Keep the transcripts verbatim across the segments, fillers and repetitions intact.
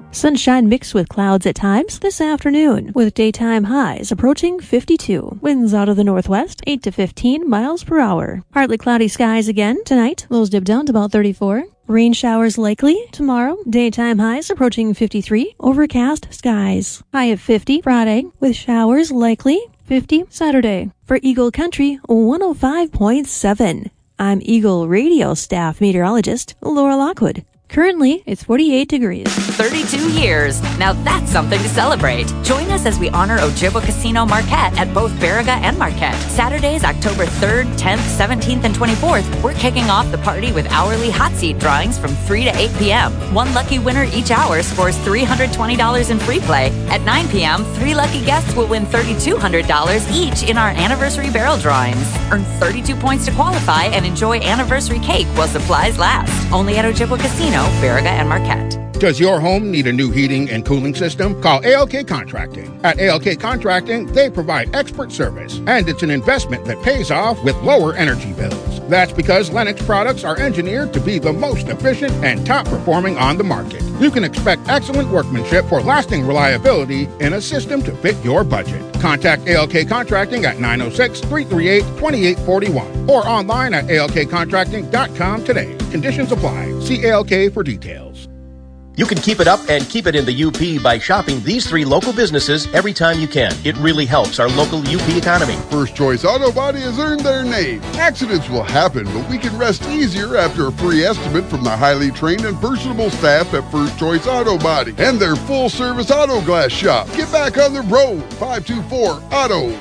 Sunshine mixed with clouds at times this afternoon, with daytime highs approaching fifty-two. Winds out of the northwest, eight to fifteen miles per hour. Partly cloudy skies again tonight. Lows dip down to about thirty-four. Rain showers likely tomorrow. Daytime highs approaching fifty-three. Overcast skies. High of fifty Friday, with showers likely. fifty Saturday. For Eagle Country one oh five point seven. I'm Eagle Radio staff meteorologist Laura Lockwood. Currently, it's forty-eight degrees. thirty-two years. Now that's something to celebrate. Join us as we honor Ojibwa Casino Marquette at both Baraga and Marquette. Saturdays, October third, tenth, seventeenth, and twenty-fourth, we're kicking off the party with hourly hot seat drawings from three to eight p.m. One lucky winner each hour scores three hundred twenty dollars in free play. At nine p.m., three lucky guests will win three thousand two hundred dollars each in our anniversary barrel drawings. Earn thirty-two points to qualify and enjoy anniversary cake while supplies last. Only at Ojibwa Casino, Baraga, and Marquette. Does your home need a new heating and cooling system? Call A L K Contracting. At A L K Contracting, they provide expert service, and it's an investment that pays off with lower energy bills. That's because Lennox products are engineered to be the most efficient and top performing on the market. You can expect excellent workmanship for lasting reliability in a system to fit your budget. Contact A L K Contracting at nine oh six, three three eight, two eight four one or online at A L K contracting dot com today. Conditions apply. See A L K for details. You can keep it up and keep it in the U P by shopping these three local businesses every time you can. It really helps our local U P economy. First Choice Auto Body has earned their name. Accidents will happen, but we can rest easier after a free estimate from the highly trained and personable staff at First Choice Auto Body and their full-service auto glass shop. Get back on the road. five two four auto.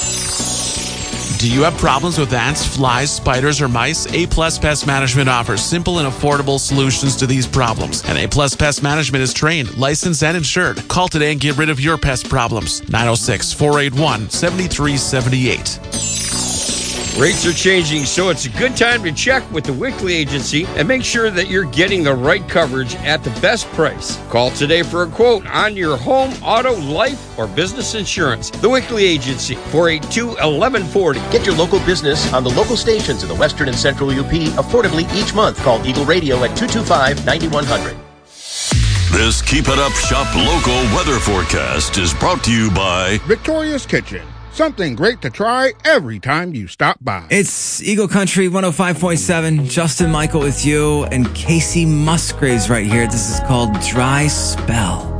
Do you have problems with ants, flies, spiders, or mice? A-Plus Pest Management offers simple and affordable solutions to these problems. And A-Plus Pest Management is trained, licensed, and insured. Call today and get rid of your pest problems. nine oh six, four eight one, seven three seven eight. Rates are changing, so it's a good time to check with the Wickley Agency and make sure that you're getting the right coverage at the best price. Call today for a quote on your home, auto, life, or business insurance. The Wickley Agency, four eight two, one one four zero. Get your local business on the local stations in the western and central U P affordably each month. Call Eagle Radio at two two five, nine one zero zero. This Keep It Up Shop Local weather forecast is brought to you by Victoria's Kitchen. Something great to try every time you stop by. It's Eagle Country one oh five point seven. Justin Michael with you and Casey Musgraves right here. This is called Dry Spell.